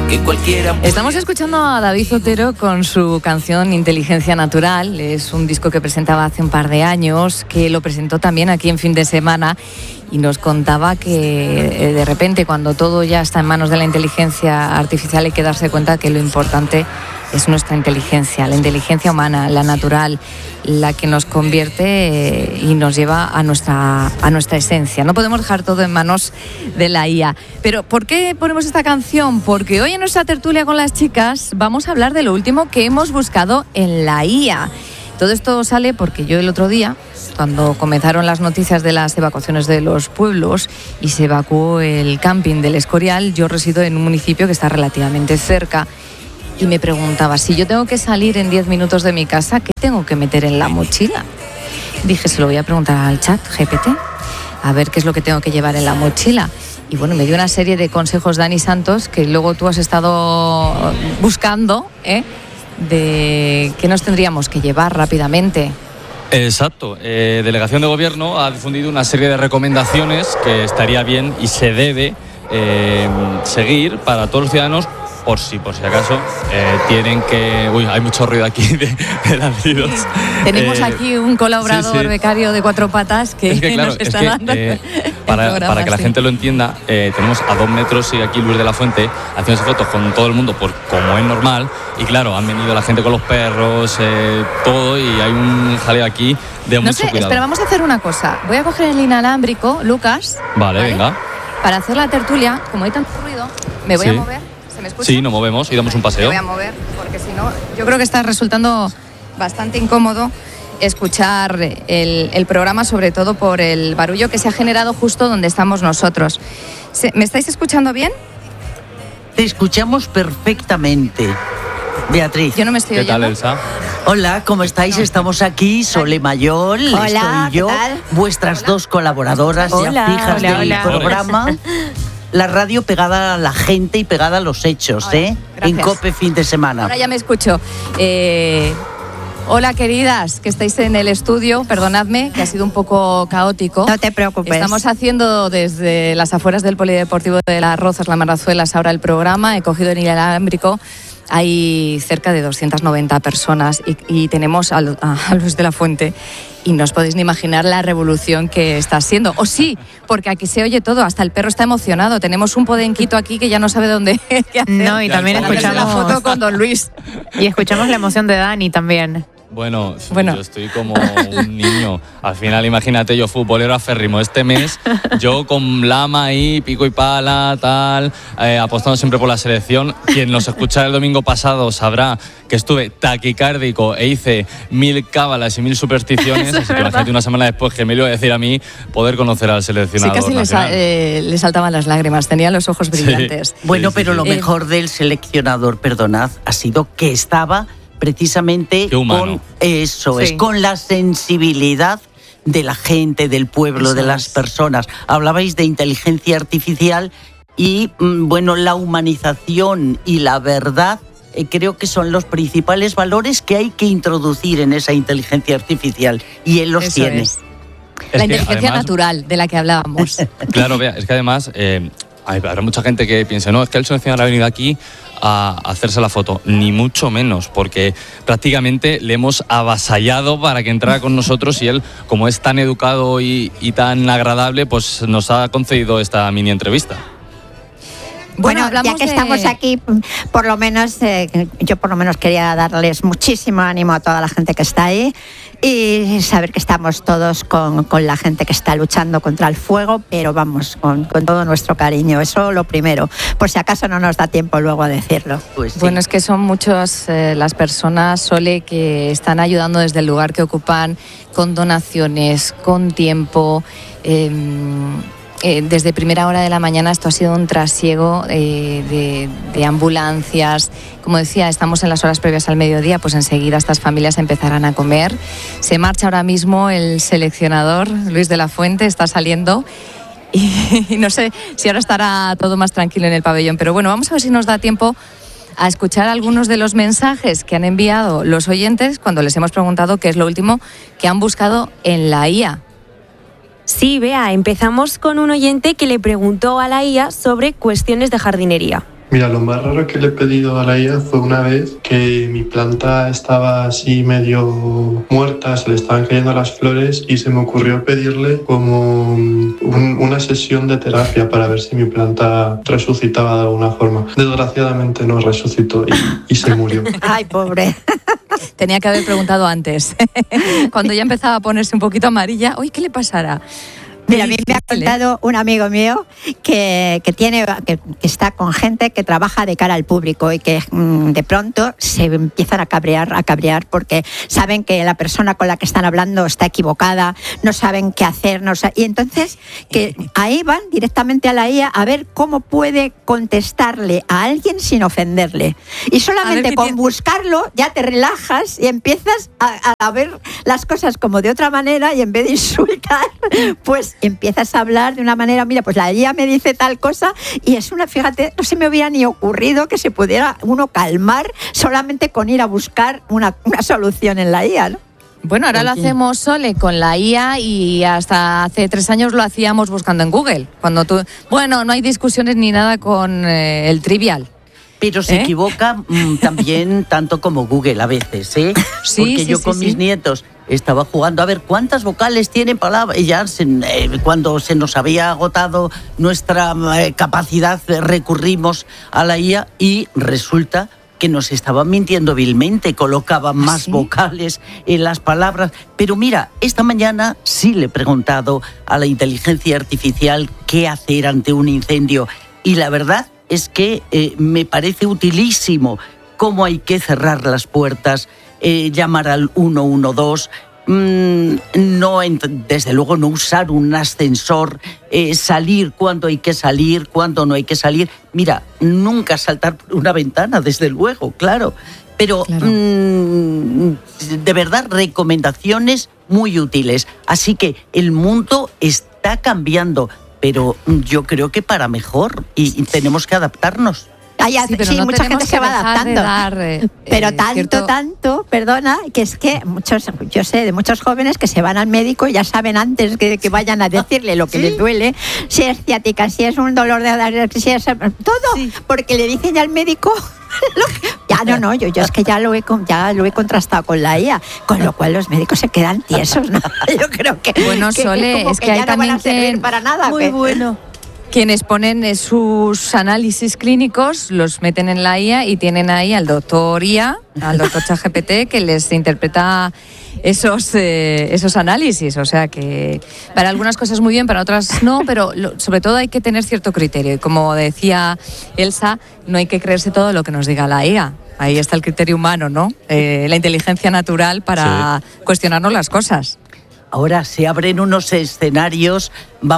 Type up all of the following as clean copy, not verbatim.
que cualquiera... Estamos escuchando a David Otero con su canción Inteligencia Natural. Es un disco que presentaba hace un par de años, que lo presentó también aquí en Fin de Semana y nos contaba que de repente, cuando todo ya está en manos de la inteligencia artificial, hay que darse cuenta que lo importante es nuestra inteligencia, la inteligencia humana, la natural, la que nos convierte y nos lleva a nuestra esencia. No podemos dejar todo en manos de la IA. Pero ¿por qué ponemos esta canción? Porque hoy en nuestra tertulia con las chicas vamos a hablar de lo último que hemos buscado en la IA. Todo esto sale porque yo el otro día, cuando comenzaron las noticias de las evacuaciones de los pueblos y se evacuó el camping del Escorial, yo resido en un municipio que está relativamente cerca. Y me preguntaba, si yo tengo que salir en 10 minutos de mi casa, ¿qué tengo que meter en la mochila? Dije, se lo voy a preguntar al chat GPT, a ver qué es lo que tengo que llevar en la mochila. Y bueno, me dio una serie de consejos Dani Santos, que luego tú has estado buscando, de qué nos tendríamos que llevar rápidamente. Exacto. Delegación de Gobierno ha difundido una serie de recomendaciones que estaría bien y se debe seguir para todos los ciudadanos, por si acaso tienen que... Uy, hay mucho ruido aquí de ladridos. Tenemos aquí un colaborador becario de Cuatro Patas que claro, nos está dando para que la gente lo entienda, tenemos a 2 metros y aquí Luis de la Fuente haciéndose fotos con todo el mundo como es normal, y claro, han venido la gente con los perros, todo, y hay un jaleo aquí de mucho cuidado. Espera, vamos a hacer una cosa. Voy a coger el inalámbrico, Lucas. Vale, venga. Para hacer la tertulia, como hay tanto ruido, me voy a mover. ¿Se me escucha? Sí, nos movemos y damos un paseo. Me voy a mover, porque si no, yo creo que está resultando bastante incómodo escuchar el programa, sobre todo por el barullo que se ha generado justo donde estamos nosotros. ¿Me estáis escuchando bien? Te escuchamos perfectamente, Beatriz. Yo no me estoy oyendo. ¿Qué tal, Elsa? Hola, ¿cómo estáis? Estamos aquí, Sole Mayol, hola, estoy yo, vuestras dos colaboradoras ya fijas del programa. La radio pegada a la gente y pegada a los hechos, en COPE Fin de Semana. Ahora ya me escucho. Hola, queridas, que estáis en el estudio. Perdonadme, que ha sido un poco caótico. No te preocupes. Estamos haciendo desde las afueras del Polideportivo de Las Rozas, La Marrazuelas, ahora el programa. He cogido el inalámbrico. Hay cerca de 290 personas y tenemos a Luis de la Fuente. Y no os podéis ni imaginar la revolución que está siendo. O sí, porque aquí se oye todo, hasta el perro está emocionado. Tenemos un podenquito aquí que ya no sabe dónde qué hacer. No, y también escuchamos la foto con don Luis. Y escuchamos la emoción de Dani también. Bueno, yo estoy como un niño. Al final, imagínate, yo futbolero aférrimo. Este mes, yo con lama ahí, pico y pala, tal, apostando siempre por la selección. Quien nos escucha el domingo pasado sabrá que estuve taquicárdico e hice 1000 cábalas y 1000 supersticiones. Así que imagínate, una semana después que me iba a decir a mí poder conocer al seleccionador. Sí, casi le saltaban las lágrimas, tenía los ojos brillantes. Sí. Bueno, pero lo mejor del seleccionador, perdonad, ha sido que estaba precisamente con eso, es con la sensibilidad de la gente, del pueblo, de las personas. Hablabais de inteligencia artificial y, bueno, la humanización y la verdad creo que son los principales valores que hay que introducir en esa inteligencia artificial, y él los tiene. La inteligencia natural de la que hablábamos. Claro, vea, es que además habrá mucha gente que piense, no, es que el seleccionador ha venido aquí a hacerse la foto, ni mucho menos, porque prácticamente le hemos avasallado para que entrara con nosotros, y él, como es tan educado y tan agradable, pues nos ha concedido esta mini entrevista. Bueno, ya que estamos aquí, por lo menos, yo por lo menos quería darles muchísimo ánimo a toda la gente que está ahí y saber que estamos todos con la gente que está luchando contra el fuego, pero vamos, con todo nuestro cariño. Eso lo primero, por si acaso no nos da tiempo luego a decirlo. Pues sí. Bueno, es que son muchas las personas, Sole, que están ayudando desde el lugar que ocupan, con donaciones, con tiempo. Desde primera hora de la mañana esto ha sido un trasiego de ambulancias. Como decía, estamos en las horas previas al mediodía, pues enseguida estas familias empezarán a comer. Se marcha ahora mismo el seleccionador, Luis de la Fuente, está saliendo. Y no sé si ahora estará todo más tranquilo en el pabellón. Pero bueno, vamos a ver si nos da tiempo a escuchar algunos de los mensajes que han enviado los oyentes cuando les hemos preguntado qué es lo último que han buscado en la IA. Sí, Bea, empezamos con un oyente que le preguntó a la IA sobre cuestiones de jardinería. Mira, lo más raro que le he pedido a la IA fue una vez que mi planta estaba así medio muerta, se le estaban cayendo las flores y se me ocurrió pedirle como una sesión de terapia para ver si mi planta resucitaba de alguna forma. Desgraciadamente no resucitó y se murió. Ay, pobre. Tenía que haber preguntado antes. Cuando ya empezaba a ponerse un poquito amarilla, uy, ¿qué le pasará? Mira, a mí me ha contado un amigo mío que está con gente que trabaja de cara al público y que de pronto se empiezan a cabrear porque saben que la persona con la que están hablando está equivocada, no saben qué hacer, y entonces que ahí van directamente a la IA a ver cómo puede contestarle a alguien sin ofenderle. Y solamente con buscarlo ya te relajas y empiezas a ver las cosas como de otra manera y en vez de insultar, pues empiezas a hablar de una manera, mira, pues la IA me dice tal cosa y es fíjate, no se me hubiera ni ocurrido que se pudiera uno calmar solamente con ir a buscar una solución en la IA, ¿no? Bueno, ahora lo hacemos, Sole, con la IA y hasta hace 3 años lo hacíamos buscando en Google. No hay discusiones ni nada con el trivial. Pero se equivoca también tanto como Google a veces, ¿eh? Sí, porque yo con mis nietos estaba jugando a ver cuántas vocales tienen palabras y ya cuando se nos había agotado nuestra capacidad recurrimos a la IA y resulta que nos estaban mintiendo vilmente, colocaban más vocales en las palabras. Pero mira, esta mañana sí le he preguntado a la inteligencia artificial qué hacer ante un incendio y la verdad es que me parece utilísimo cómo hay que cerrar las puertas, llamar al 112, desde luego no usar un ascensor, salir cuando hay que salir, cuando no hay que salir. Mira, nunca saltar por una ventana, desde luego, claro. Pero de verdad, recomendaciones muy útiles. Así que el mundo está cambiando, pero yo creo que para mejor y tenemos que adaptarnos. Sí, mucha gente se va adaptando. Pero tanto, perdona, que es que yo sé de muchos jóvenes que se van al médico y ya saben antes que vayan a decirle lo que les duele, si es ciática, si es un dolor de si es todo, porque le dicen ya al médico. Yo es que ya lo he contrastado con la IA, con lo cual los médicos se quedan tiesos, ¿no? Yo creo que Sole, es que hay ya también no van a servir para nada. Muy bueno. Quienes ponen sus análisis clínicos, los meten en la IA y tienen ahí al doctor IA, al doctor ChatGPT, que les interpreta esos análisis. O sea que para algunas cosas muy bien, para otras no, pero sobre todo hay que tener cierto criterio. Y como decía Elsa, no hay que creerse todo lo que nos diga la IA. Ahí está el criterio humano, ¿no? La inteligencia natural para cuestionarnos las cosas. Ahora se abren unos escenarios,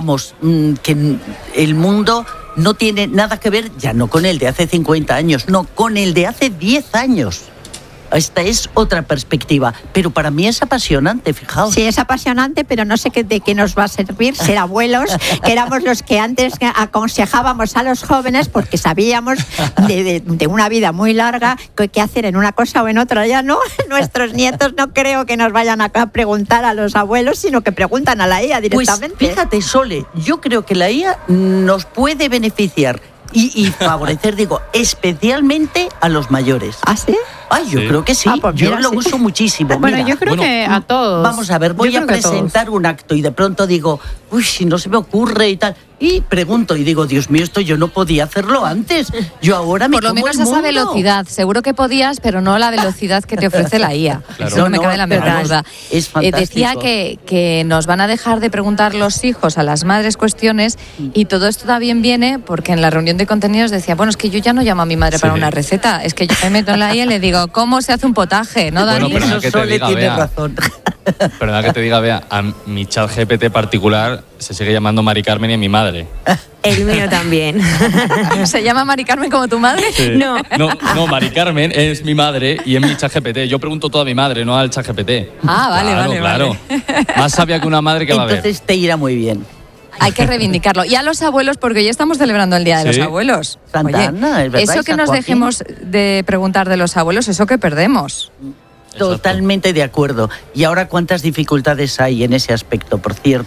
que el mundo no tiene nada que ver, ya no con el de hace 50 años, no, con el de hace 10 años. Esta es otra perspectiva, pero para mí es apasionante, fijaos. Sí, es apasionante, pero no sé de qué nos va a servir ser abuelos, que éramos los que antes aconsejábamos a los jóvenes porque sabíamos de una vida muy larga qué hacer en una cosa o en otra. Ya no, nuestros nietos no creo que nos vayan a preguntar a los abuelos, sino que preguntan a la IA directamente. Pues fíjate, Sole, yo creo que la IA nos puede beneficiar y favorecer, especialmente a los mayores. ¿Ah, sí? Ay, yo creo que sí. Pues yo lo uso muchísimo. Bueno, yo creo que a todos. Vamos a ver, voy a presentar un acto y de pronto digo, si no se me ocurre y tal. Y pregunto y digo, Dios mío, esto yo no podía hacerlo antes. Yo ahora me Por lo menos a esa velocidad. Seguro que podías, pero no a la velocidad que te ofrece la IA. Claro. Eso no me cabe la menor duda. Es fantástico. Decía que nos van a dejar de preguntar los hijos a las madres cuestiones y todo esto también viene porque en la reunión de contenidos decía, bueno, es que yo ya no llamo a mi madre para una receta, es que yo me meto en la IA y le digo, ¿cómo se hace un potaje? ¿No, Dani? Bueno, perdona que te diga, tiene Bea. razón. Perdona que te diga, Bea, a mi chat GPT particular se sigue llamando Mari Carmen y a mi madre. El mío también. ¿Se llama Mari Carmen como tu madre? Sí. No, Mari Carmen es mi madre y es mi chat GPT. Yo pregunto todo a mi madre, no al chat GPT. Ah, vale. Claro. Más sabia que una madre que va a ver. Entonces te irá muy bien. Hay que reivindicarlo. Y a los abuelos, porque hoy estamos celebrando el Día de los Abuelos. Santa Ana, es verdad, eso que nos dejemos de preguntar de los abuelos, eso que perdemos. Totalmente de acuerdo. Y ahora cuántas dificultades hay en ese aspecto, por cierto,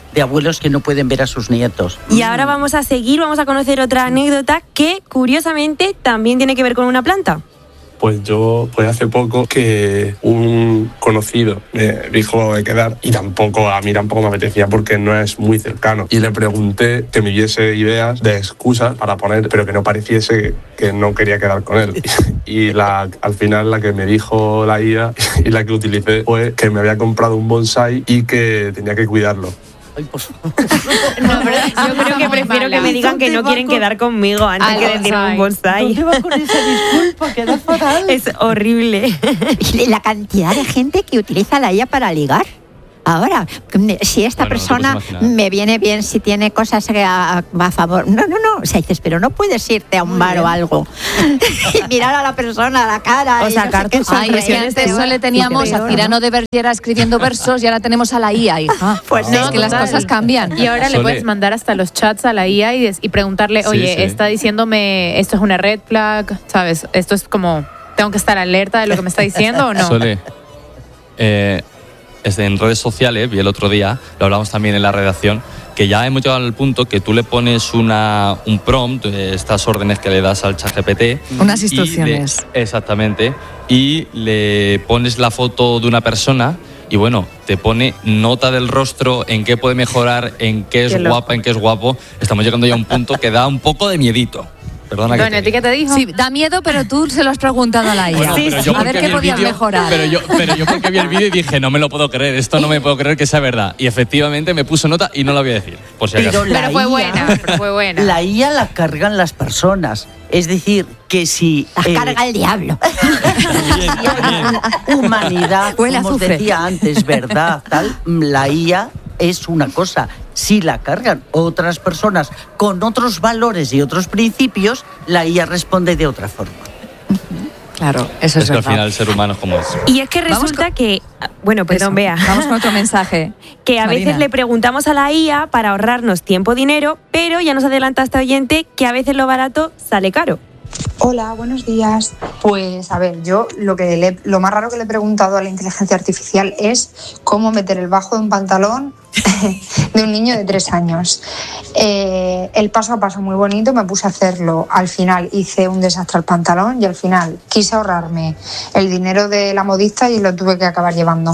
de abuelos que no pueden ver a sus nietos. Y ahora vamos a conocer otra anécdota que, curiosamente, también tiene que ver con una planta. Pues yo, hace poco que un conocido me dijo de quedar y a mí tampoco me apetecía porque no es muy cercano. Y le pregunté que me diese ideas de excusas para poner, pero que no pareciese que no quería quedar con él. Y al final la que me dijo la IA y la que utilicé fue que me había comprado un bonsái y que tenía que cuidarlo. Yo creo que prefiero que me digan que no quieren quedar conmigo antes que decir un bonsái. ¿Dónde va con esa disculpa? Queda fatal. Es horrible. Y la cantidad de gente que utiliza la IA para ligar. Ahora, si esta persona me viene bien, si tiene cosas que a favor. No. O sea, dices, pero no puedes irte a un bar o algo y mirar a la persona a la cara. O sacar tus sonrientes. Antes solo teníamos a Cirano de Bergerac escribiendo versos y ahora tenemos a la IA, hija. Pues no, es que las cosas cambian. Y ahora le puedes mandar hasta los chats a la IA y preguntarle, oye, está diciéndome, esto es una red flag, ¿sabes? Esto es como, tengo que estar alerta de lo que me está diciendo o no. Sole, en redes sociales, vi el otro día, lo hablamos también en la redacción, que ya hemos llegado al punto que tú le pones un prompt, estas órdenes que le das al ChatGPT. Unas instrucciones. Exactamente. Y le pones la foto de una persona y bueno, te pone nota del rostro, en qué puede mejorar, en qué es guapa, en qué es guapo. Estamos llegando ya a un punto que da un poco de miedito. Perdona que ¿a ti qué te dijo? Sí, da miedo, pero tú se lo has preguntado a la IA. Bueno, a ver qué podías mejorar. Pero yo porque vi el vídeo y dije, no me lo puedo creer, esto no me puedo creer que sea verdad. Y efectivamente me puso nota y no la voy a decir, por si acaso. Pero fue buena. La IA la cargan las personas. Es decir, que si... La carga el diablo. Humanidad, como os decía antes, verdad, tal, la IA es una cosa. Si la cargan otras personas con otros valores y otros principios, la IA responde de otra forma. Claro, eso es que al final el ser humano es como es. Y es que resulta que... Bueno, perdón, Bea. Vamos con otro mensaje. Que a veces le preguntamos a la IA para ahorrarnos tiempo, dinero, pero ya nos adelanta este oyente que a veces lo barato sale caro. Hola, buenos días. Pues a ver, yo lo más raro que le he preguntado a la inteligencia artificial es cómo meter el bajo de un pantalón de un niño de 3 años. El paso a paso muy bonito, me puse a hacerlo. Al final hice un desastre al pantalón y al final quise ahorrarme el dinero de la modista y lo tuve que acabar llevando.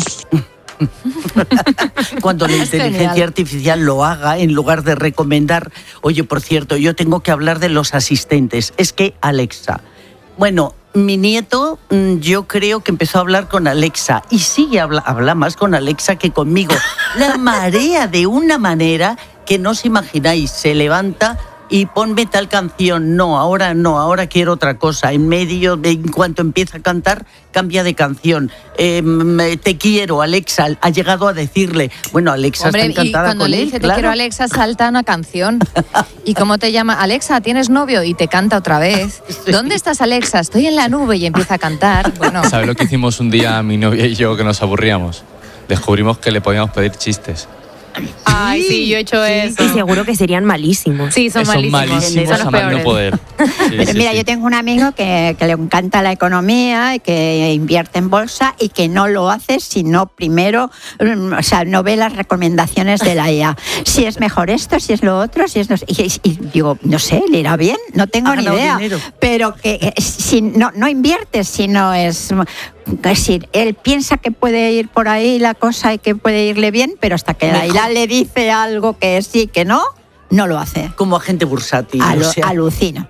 Cuando la inteligencia artificial lo haga, en lugar de recomendar, oye, por cierto, yo tengo que hablar de los asistentes, es que Alexa, bueno, mi nieto yo creo que empezó a hablar con Alexa y sigue habla más con Alexa que conmigo. La marea de una manera que no os imagináis, se levanta y ponme tal canción, no, ahora quiero otra cosa. En cuanto empieza a cantar, cambia de canción. Te quiero, Alexa, ha llegado a decirle. Bueno, Alexa está encantada y cuando con le él, dice claro. te quiero, Alexa, salta una canción. ¿Y cómo te llama? Alexa, ¿tienes novio? Y te canta otra vez. Sí. ¿Dónde estás, Alexa? Estoy en la nube y empieza a cantar. Bueno. ¿Sabes lo que hicimos un día mi novia y yo que nos aburríamos? Descubrimos que le podíamos pedir chistes. Ay, sí, yo he hecho eso. Y seguro que serían malísimos. Sí, son malísimos a más no poder. Sí, pero mira, yo tengo un amigo que le encanta la economía y que invierte en bolsa y que no lo hace si no primero, o sea, no ve las recomendaciones de la IA. Si es mejor esto, si es lo otro, si es no sé. Y digo, no sé, ¿le irá bien? No tengo ni idea. Dinero. Pero que si no inviertes, si no es... Es decir, él piensa que puede ir por ahí la cosa y que puede irle bien, pero hasta que la IA le dice algo que sí, que no lo hace. Como agente bursátil. Alucina.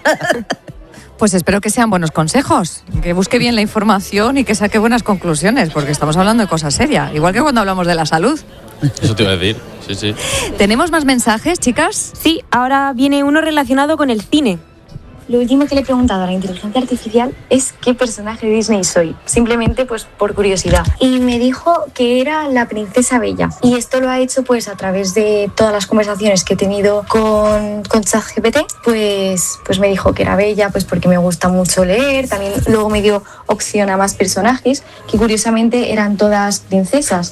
Pues espero que sean buenos consejos, que busque bien la información y que saque buenas conclusiones, porque estamos hablando de cosas serias, igual que cuando hablamos de la salud. Eso te iba a decir, sí. ¿Tenemos más mensajes, chicas? Sí, ahora viene uno relacionado con el cine. Lo último que le he preguntado a la inteligencia artificial es qué personaje de Disney soy, simplemente pues por curiosidad. Y me dijo que era la princesa Bella. Y esto lo ha hecho pues a través de todas las conversaciones que he tenido con ChatGPT, pues me dijo que era Bella, pues porque me gusta mucho leer. También luego me dio opción a más personajes, que curiosamente eran todas princesas.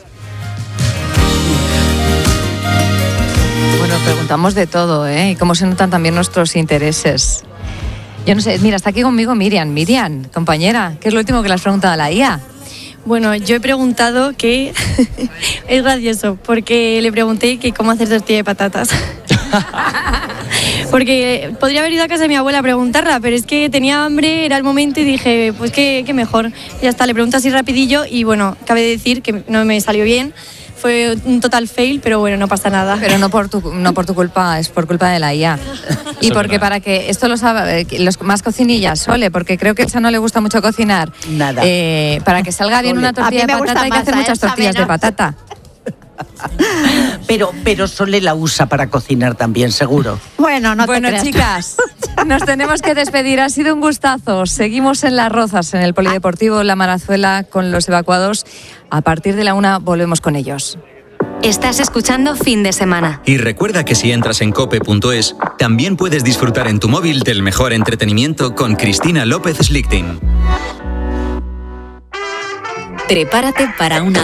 Bueno, preguntamos de todo, ¿eh? Y cómo se notan también nuestros intereses. Yo no sé, mira, está aquí conmigo Miriam, compañera, ¿qué es lo último que le has preguntado a la IA? Bueno, yo he preguntado que es gracioso, porque le pregunté que cómo hacer tortilla de patatas. Porque podría haber ido a casa de mi abuela a preguntarla, pero es que tenía hambre, era el momento y dije, pues qué mejor. Ya está, le pregunto así rapidillo y bueno, cabe decir que no me salió bien. Fue un total fail, pero bueno, no pasa nada. Pero no por tu culpa, es por culpa de la IA. Y porque para que esto lo sabe, los más cocinillas, Sole, porque creo que a Elsa no le gusta mucho cocinar. Nada. Para que salga bien una tortilla de patata hay que hacer muchas tortillas de patata. Pero Sole la usa para cocinar también, seguro. Bueno, no te creas. Chicas, nos tenemos que despedir. Ha sido un gustazo. Seguimos en Las Rozas, en el Polideportivo La Marazuela, con los evacuados. A partir de la 1 volvemos con ellos. Estás escuchando Fin de Semana. Y recuerda que si entras en cope.es, también puedes disfrutar en tu móvil del mejor entretenimiento con Cristina López Schlichting. Prepárate para una